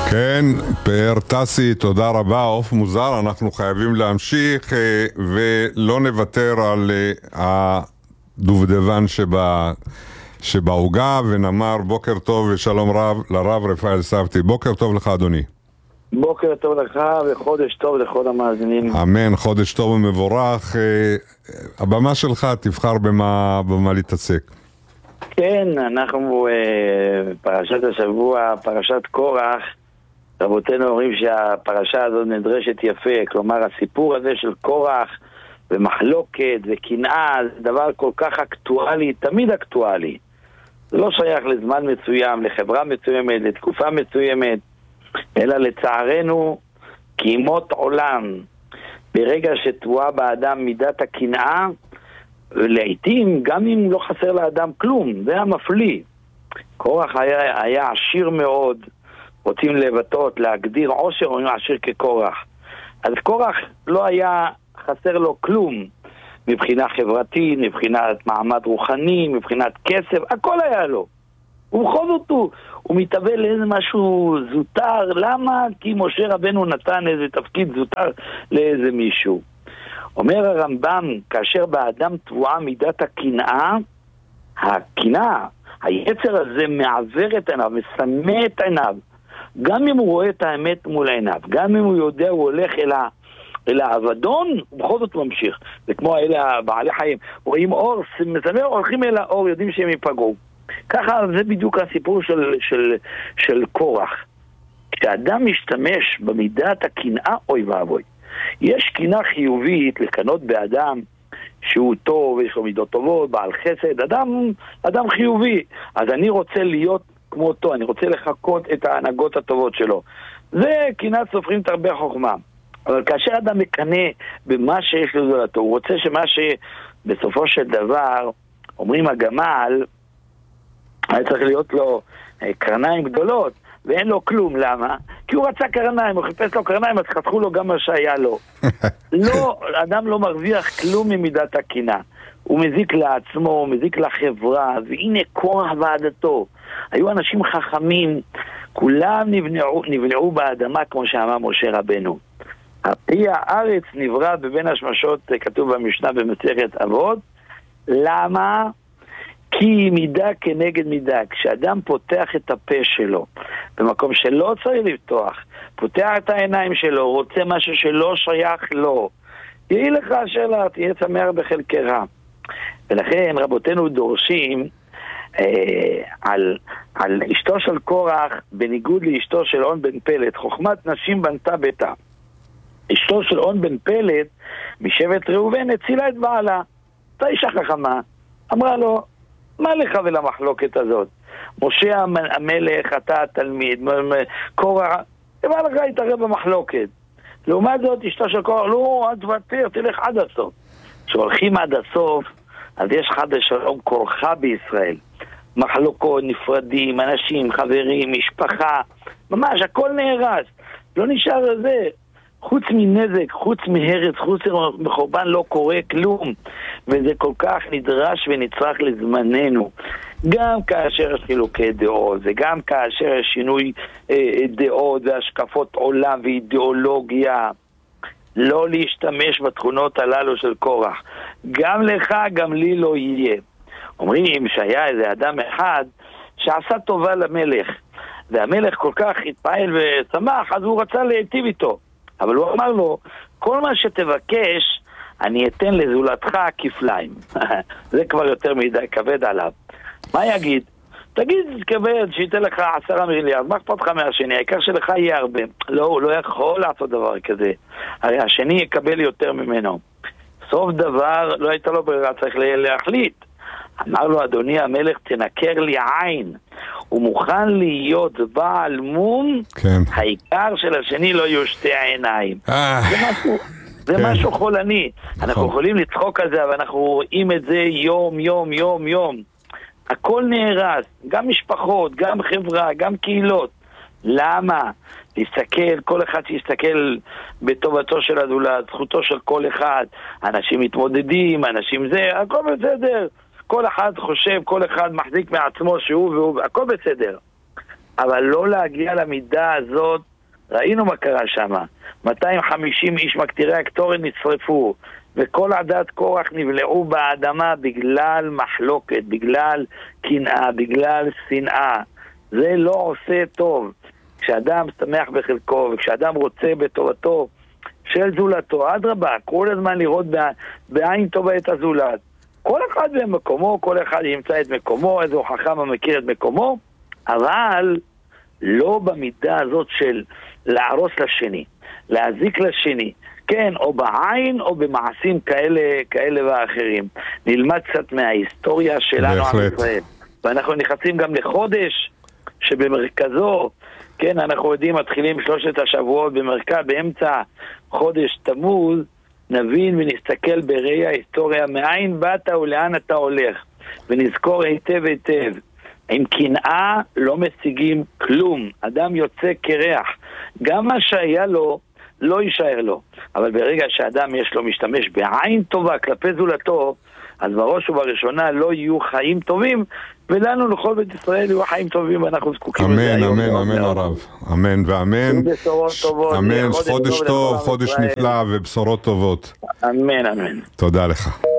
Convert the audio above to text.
כן, פאר טסי, תודה רבה, עוף מוזר, אנחנו חייבים להמשיך ולא נוותר על הדובדבן שבעוגה, ונאמר בוקר טוב ושלום רב לרב רפאל סבתי. בוקר טוב לך אדוני. בוקר טוב לך וחודש טוב לכל המאזינים. אמן, חודש טוב ומבורך. הבמה שלך, תבחר במה להתעסק. כן, אנחנו פרשת השבוע, פרשת קורח. רבותינו אומרים שהפרשה הזאת נדרשת יפה, כלומר הסיפור הזה של קורח ומחלוקת וקנאה זה דבר כל כך אקטואלי, תמיד אקטואלי. זה לא שייך לזמן מסוים, לחברה מסוימת, לתקופה מסוימת, אלא לצערנו כימות עולם. ברגע שתבואה באדם מידת הקנאה, ולעיתים גם אם לא חסר לאדם כלום, זה המפליא. קורח היה עשיר מאוד, רוצים לבטאות, להגדיר עושר או עשיר כקורח. אז קורח לא היה חסר לו כלום, מבחינה חברתית, מבחינת מעמד רוחני, מבחינת כסף, הכל היה לו. ובכל זאת הוא מתאבל לאיזה משהו זוטר. למה? כי משה רבנו נתן איזה תפקיד זוטר לאיזה מישהו. אומר הרמב"ם, כאשר באדם תבואה מידת הקנאה, הקנאה, היצר הזה מעוור את עיניו, מסמא את עיניו. גם אם הוא רואה את האמת מול עיניו, גם אם הוא יודע, הוא הולך אל האבדון, ובכל זאת הוא ממשיך. זה כמו אלה בעלי חיים, רואים אור, מסמא, הולכים אל האור, יודעים שהם ייפגעו. ככה זה בדיוק הסיפור של קורח. כשאדם משתמש במידת הקנאה, אוי ואבוי. יש קנאה חיובית לקנות באדם שהוא טוב, יש לו מידות טובות, בעל חסד, אדם חיובי. אז אני רוצה להיות כמותו, אני רוצה לחכות את ההנהגות הטובות שלו. זה קנאת סופרים תרבה חוכמה. אבל כאשר אדם מקנא במה שיש לו זולתו, הוא רוצה שמה שבסופו של דבר, אומרים הגמל, היה צריך להיות לו קרניים גדולות, ואין לו כלום. למה? כי הוא רצה קרניים, הוא חיפש לו קרניים, אז חתכו לו גם מה שהיה לו. לא, אדם לא מרוויח כלום ממידת הקנאה. הוא מזיק לעצמו, הוא מזיק לחברה, והנה קורח ועדתו. היו אנשים חכמים, כולם נבלעו באדמה, כמו שאמר משה רבנו. פרי הארץ נברא בבין השמשות, כתוב במשנה במסכת אבות. למה? כי מידה כנגד מידה. כשאדם פותח את הפה שלו במקום שלא צריך לפתוח, פותח את העיניים שלו, רוצה משהו שלא שייך לו, יהי לך השאלה, תהיה שמח בחלקך. ולכן רבותינו דורשים על אשתו של קורח, בניגוד לאשתו של און בן פלט, חוכמת נשים בנתה ביתה. אשתו של און בן פלט משבט ראובן הצילה את בעלה. אתה אישה חכמה, אמרה לו, מה לך ולמחלוקת הזאת? משה המלך, אתה התלמיד, קורח, מה לך להתערב במחלוקת? לעומת זאת, אשתו של קורח, לא, אל תוותר, תלך עד הסוף. כשהולכים עד הסוף, אז יש חד ושלום קורחה בישראל. מחלוקות, נפרדים, אנשים, חברים, משפחה, ממש, הכל נהרס. לא נשאר זה. חוץ מנזק, חוץ מהרס, חוץ מחורבן לא קורה כלום. וזה כל כך נדרש ונצרך לזמננו. גם כאשר יש חילוקי דעות, וגם כאשר יש שינוי דעות והשקפות עולם ואידיאולוגיה. לא להשתמש בתכונות הללו של קורח. גם לך, גם לי לא יהיה. אומרים שהיה איזה אדם אחד שעשה טובה למלך. והמלך כל כך התפעל ושמח, אז הוא רצה להיטיב איתו. אבל הוא אמר לו, כל מה שתבקש, אני אתן לזולתך כפליים. זה כבר יותר מדי כבד עליו. מה יגיד? תגיד כבד שייתן לך 10 מיליארד, מה אכפת לך מהשני? העיקר שלך יהיה הרבה. לא, הוא לא יכול לעשות דבר כזה. הרי השני יקבל יותר ממנו. סוף דבר, לא הייתה לו ברירה, צריך להחליט. אמר לו, אדוני המלך, תנקר לי עין. הוא מוכן להיות בעל מום, כן. העיקר של השני לא יהיו שתי עיניים. זה משהו חולני. אנחנו יכולים לצחוק על זה, אבל אנחנו רואים את זה יום, יום, יום, יום. הכל נהרס, גם משפחות, גם חברה, גם קהילות. למה? להסתכל, כל אחד שיסתכל בטובתו של הזולת, זכותו של כל אחד. אנשים מתמודדים, אנשים זה, הכל בסדר. כל אחד חושב, כל אחד מחזיק מעצמו שהוא והוא, הכל בסדר. אבל לא להגיע למידה הזאת. ראינו מה קרה שם, 250 איש מקטירי הקטורת נשרפו, וכל עדת קורח נבלעו באדמה בגלל מחלוקת, בגלל קנאה, בגלל שנאה. זה לא עושה טוב. כשאדם שמח בחלקו, וכשאדם רוצה בטובתו של זולתו, אדרבה, כל הזמן לראות בעין טובה את הזולת. כל אחד במקומו, כל אחד ימצא את מקומו, איזו חכם המכיר את מקומו, אבל לא במידה הזאת של להרוס לשני, להזיק לשני, כן, או בעין או במעשים כאלה ואחרים. נלמד קצת מההיסטוריה שלנו עם ישראל. ואנחנו נכנסים גם לחודש שבמרכזו, כן, אנחנו יודעים, מתחילים 3 השבועות במרכז, באמצע חודש תמוז, נבין ונסתכל בראי ההיסטוריה מאין באת ולאן אתה הולך, ונזכור היטב היטב. עם קנאה לא משיגים כלום, אדם יוצא קרח, גם מה שהיה לו לא יישאר לו, אבל ברגע שאדם יש לו משתמש בעין טובה כלפי זולתו, אז בראש ובראשונה לא יהיו חיים טובים, ולנו לכל בית ישראל יהיו חיים טובים, ואנחנו זקוקים לזה היום. אמן, אמן הרב, אמן ואמן, אמן, חודש טוב, חודש נפלא ובשורות טובות. אמן, אמן. תודה לך.